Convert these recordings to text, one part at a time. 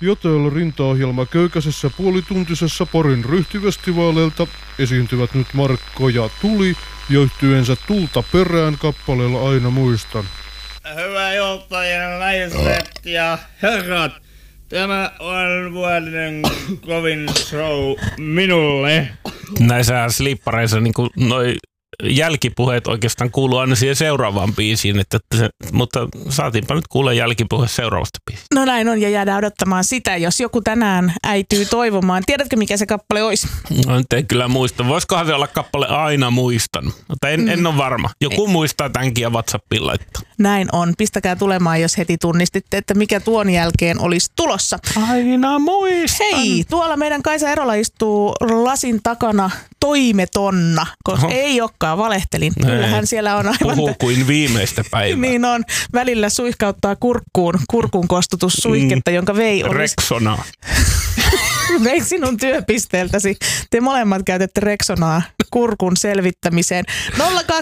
Joteella rintaohjelma köykäisessä puolituntisessa Porin ryhtivestivaaleilta esiintyvät nyt Markko ja Tuli ja yhtyeensä Tulta perään kappaleella Aina muistan. Hyvä johtajien naiset ja herrat, tämä on vuoden kovin show minulle. Näissä slippareissa niin noi jälkipuheet oikeastaan kuuluu aina siihen seuraavaan biisiin, mutta saatiinpa nyt kuulla jälkipuhe seuraavasta biisistä. No näin on, ja jäädään odottamaan sitä, jos joku tänään äityy toivomaan. Tiedätkö, mikä se kappale olisi? No nyt en kyllä muista. Voisikohan se olla kappale Aina muistan? Mutta en ole varma. Joku muistaa tämänkin ja WhatsAppiin laittaa. Näin on. Pistäkää tulemaan, jos heti tunnistitte, että mikä tuon jälkeen olisi tulossa. Aina muistan. Hei, tuolla meidän Kaisa Erola istuu lasin takana toimetonna, koska ei olekaan, valehtelin. Kyllähän siellä on aivan... Puhuu kuin viimeistä päivää. Niin on. Välillä suihkauttaa kurkun kostutussuihketta, jonka vei olisi... Rexonaa. Vei sinun työpisteeltäsi. Te molemmat käytätte Rexonaa kurkun selvittämiseen. 020317600.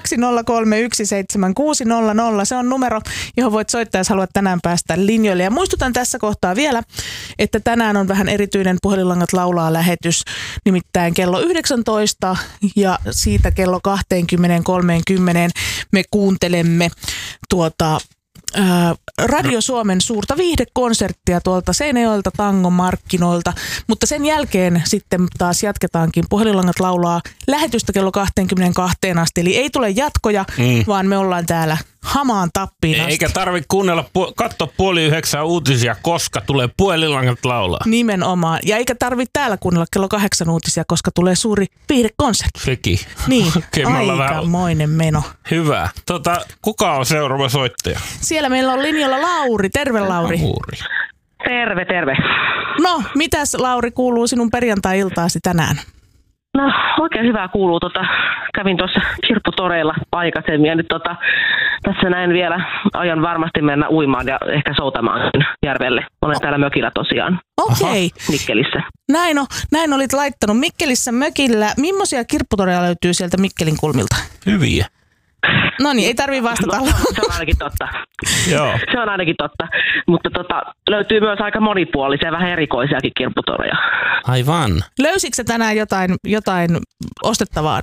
Se on numero, johon voit soittaa, jos haluat tänään päästä linjoille. Ja muistutan tässä kohtaa vielä, että tänään on vähän erityinen Puhelinlangat laulaa -lähetys. Nimittäin kello 19 ja siitä kello 20:30 me kuuntelemme Radio Suomen suurta viihdekonserttia tuolta Seinäjoelta Tangon markkinoilta, mutta sen jälkeen sitten taas jatketaankin Puhelinlangat laulaa -lähetystä kello 22 asti, eli ei tule jatkoja, vaan me ollaan täällä hamaan tappiin asti. Eikä tarvitse kuunnella, katsoa 8:30 uutisia, koska tulee Puhelinlangat laulaa. Nimenomaan, ja eikä tarvitse täällä kuunnella kello 8 uutisia, koska tulee suuri viihdekonsertti. Sekin. Niin, okay, aikamoinen meno. Hyvä. Kuka on seuraava soittaja? Siellä meillä on linjalla Lauri. Terve, Lauri. Terve. No, mitäs Lauri kuuluu sinun perjantai-iltaasi tänään? No, oikein hyvää kuuluu. Kävin tuossa kirpputoreilla aikaisemmin ja nyt tässä näin vielä aion varmasti mennä uimaan ja ehkä soutamaan järvelle. Olen täällä mökillä tosiaan. Okei. Mikkelissä. Näin olit laittanut Mikkelissä mökillä. Millaisia kirpputoreja löytyy sieltä Mikkelin kulmilta? Hyviä. No niin, ei tarvitse vastata. No, se on ainakin totta. Joo. Se on ainakin totta. Mutta löytyy myös aika monipuolisia, vähän erikoisiakin kirpputoreja. Aivan. Löysitkö sä tänään jotain ostettavaa?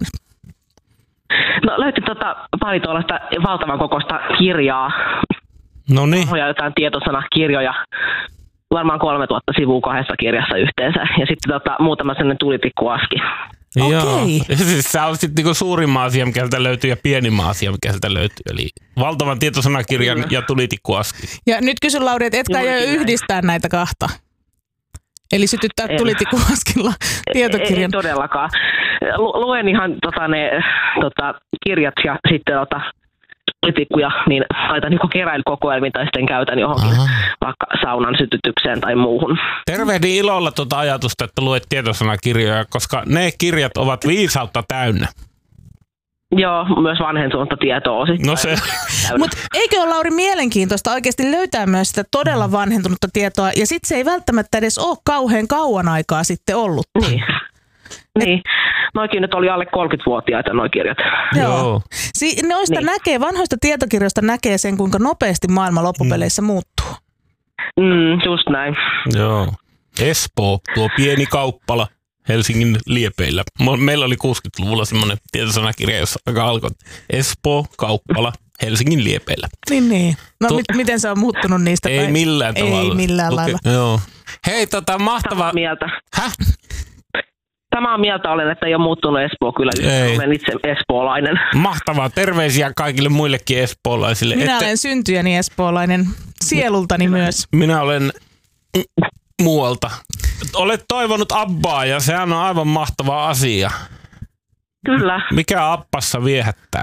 No löytyi pari tuollaista valtavan kokoista kirjaa. No niin. Ja jotain tietosanakirjoja. Varmaan 3000 sivua kahdessa kirjassa yhteensä. Ja sitten muutama sellainen tulitikkuaski. Joo. Siis sä olet sitten niinku suurimman asia, mikä sieltä löytyy, ja pienimman asia, mikä sieltä löytyy. Eli valtavan tietosanakirjan ja tulitikkuaski. Ja nyt kysyn, Lauri, että etkä jo yhdistää näitä kahta? Eli sytyttää tulitikkuaskilla tietokirjan? Ei todellakaan. Luen ihan ne kirjat ja sitten tulitikkuja, niin laitan joko keräilykokoelmiin tai sitten käytän johonkin vaikka saunan sytytykseen tai muuhun. Tervehdin ilolla ajatusta, että luet tietosanakirjoja, koska ne kirjat ovat viisautta täynnä. Joo, myös vanhentunutta tietoa osittain. No se. Mutta eikö ole, Lauri, mielenkiintoista oikeasti löytää myös sitä todella vanhentunutta tietoa, ja sitten se ei välttämättä edes ole kauhean kauan aikaa sitten ollut. Niin. Noikin nyt oli alle 30-vuotiaita noi kirjat. Joo. Noista näkee, vanhoista tietokirjoista näkee sen, kuinka nopeasti maailma loppupeleissä muuttuu. Just näin. Joo. Espoo, tuo pieni kauppala Helsingin liepeillä. Meillä oli 60-luvulla semmoinen tietosanakirja, jossa alkoi Espoo, kauppala Helsingin liepeillä. Niin. No miten se on muuttunut niistä? Ei millään tavalla. Ei millään lailla. Joo. Hei, mahtavaa. Samaa mieltä. Häh? Samaa mieltä olen, että ei ole muuttunut Espoo kyllä. Olen itse espoolainen. Mahtavaa. Terveisiä kaikille muillekin espoolaisille. Minä olen syntyjäni espoolainen. Sielultani myös. Minä olen muualta. Olet toivonut Abbaa ja sehän on aivan mahtava asia. Kyllä. Mikä Abbassa viehättää?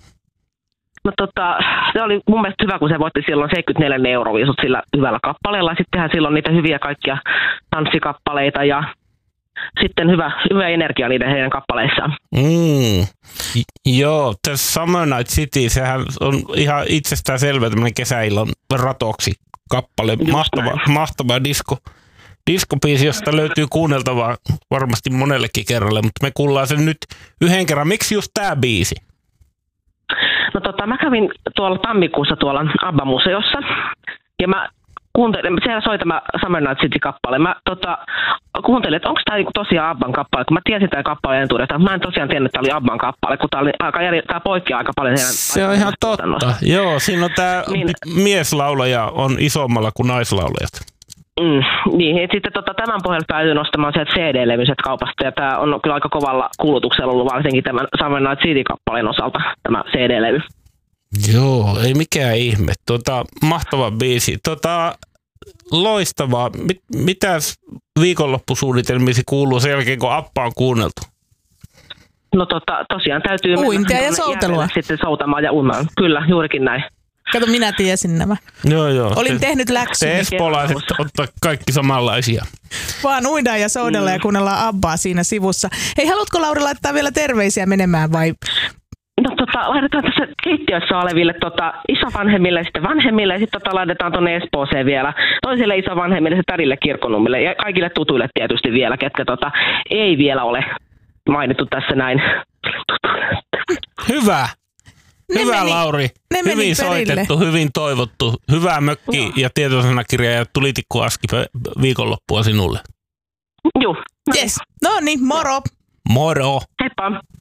No se oli mun mielestä hyvä, kun se voitti silloin 74 euroviisut sillä hyvällä kappaleella. Sittenhän silloin niitä hyviä kaikkia tanssikappaleita ja sitten hyvä energia niiden heidän kappaleissaan. Joo, The Summer Night City, sehän on ihan itsestään selvä tämmöinen kesäillan ratoksi kappale. Mahtava diskobiisi, josta löytyy kuunneltavaa varmasti monellekin kerralle, mutta me kuullaan sen nyt yhden kerran. Miksi just tää biisi? No mä kävin tuolla tammikuussa tuolla ABBA-museossa ja mä kuuntelin, siellä soi tämä Summer Night City-kappale. Mä kuuntelin, että onko tämä niinku tosiaan Abban kappale, kun mä tiesin tämän kappaleen entuudesta. Mä en tosiaan tiennyt, että tämä oli Abban kappale, kun tämä poikkeaa aika paljon heidän. Se on ihan totta. Joo, siinä on tämä mieslaulaja on isommalla kuin naislaulajat. Niin, että sitten tämän pohjalta päätyin nostamaan sieltä CD-levyset kaupasta, ja tämä on kyllä aika kovalla kulutuksella ollut varsinkin tämän Summer Night City-kappaleen osalta, tämä CD-levy. Joo, ei mikään ihme. Mahtava biisi. Loistavaa. Mitäs viikonloppusuunnitelmiisi kuuluu sen jälkeen, kun Abba on kuunneltu? No tosiaan täytyy uintia ja soutelua. Sitten soutamaan ja uimaan. Kyllä, juurikin näin. Kato, minä tiesin nämä. Joo. Olin tehnyt läksyni. Te espoolaiset ottaa kaikki samanlaisia. Vaan uidaan ja soudella ja kuunnellaan Abbaa siinä sivussa. Hei, haluatko Lauri laittaa vielä terveisiä menemään vai? No laitetaan tässä keittiössä oleville isovanhemmille ja sitten vanhemmille ja sitten laitetaan tuonne Espooseen vielä toisille isovanhemmille ja tädille Kirkkonummille ja kaikille tutuille tietysti vielä, ketkä ei vielä ole mainittu tässä näin. Hyvä Lauri. Hyvin soitettu, hyvin toivottu. Hyvää mökki ja tietosanakirja ja tulitikkuaski viikonloppua sinulle. Joo. Yes. No niin, moro. Moro. Heippa.